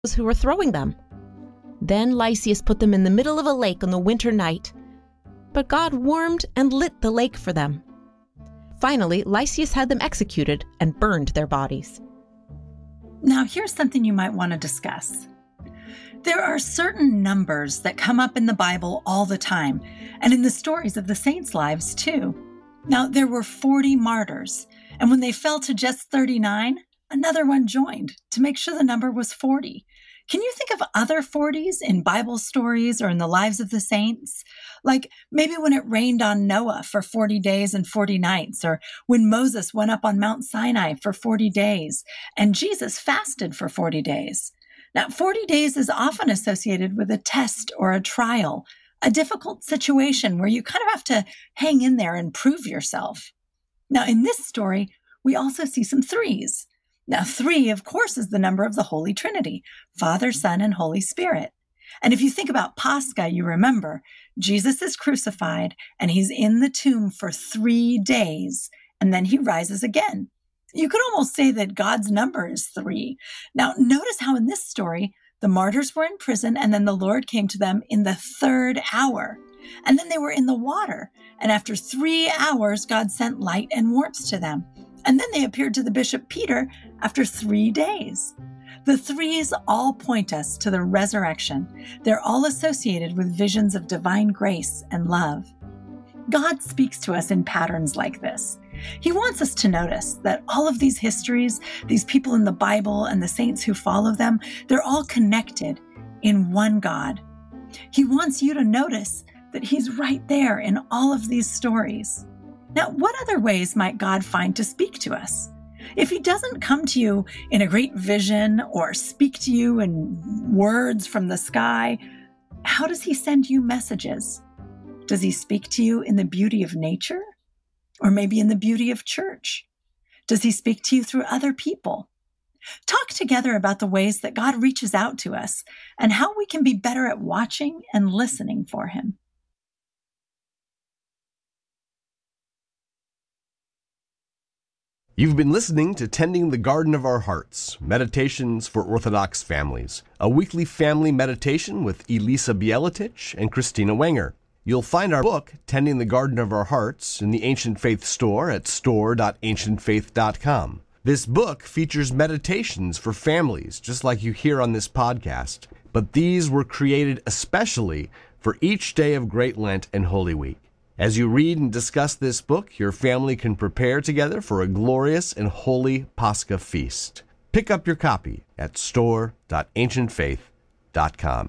who were throwing them. Then Lysias put them in the middle of a lake on the winter night, but God warmed and lit the lake for them. Finally, Lysias had them executed and burned their bodies. Now, here's something you might want to discuss. There are certain numbers that come up in the Bible all the time, and in the stories of the saints' lives too. Now, there were 40 martyrs, and when they fell to just 39, another one joined to make sure the number was 40. Can you think of other 40s in Bible stories or in the lives of the saints? Like maybe when it rained on Noah for 40 days and 40 nights, or when Moses went up on Mount Sinai for 40 days, and Jesus fasted for 40 days. Now, 40 days is often associated with a test or a trial, a difficult situation where you kind of have to hang in there and prove yourself. Now, in this story, we also see some threes. Now, 3, of course, is the number of the Holy Trinity, Father, Son, and Holy Spirit. And if you think about Pascha, you remember Jesus is crucified and he's in the tomb for 3 days, and then he rises again. You could almost say that God's number is 3. Now, notice how in this story, the martyrs were in prison and then the Lord came to them in the 3rd hour. And then they were in the water. And after 3 hours, God sent light and warmth to them. And then they appeared to the Bishop Peter after 3 days. The threes all point us to the resurrection. They're all associated with visions of divine grace and love. God speaks to us in patterns like this. He wants us to notice that all of these histories, these people in the Bible and the saints who follow them, they're all connected in one God. He wants you to notice that he's right there in all of these stories. Now, what other ways might God find to speak to us? If he doesn't come to you in a great vision or speak to you in words from the sky, how does he send you messages? Does he speak to you in the beauty of nature? Or maybe in the beauty of church? Does he speak to you through other people? Talk together about the ways that God reaches out to us and how we can be better at watching and listening for him. You've been listening to Tending the Garden of Our Hearts, Meditations for Orthodox Families, a weekly family meditation with Elisa Bieletich and Christina Wenger. You'll find our book, Tending the Garden of Our Hearts, in the Ancient Faith store at store.ancientfaith.com. This book features meditations for families, just like you hear on this podcast, but these were created especially for each day of Great Lent and Holy Week. As you read and discuss this book, your family can prepare together for a glorious and holy Pascha feast. Pick up your copy at store.ancientfaith.com.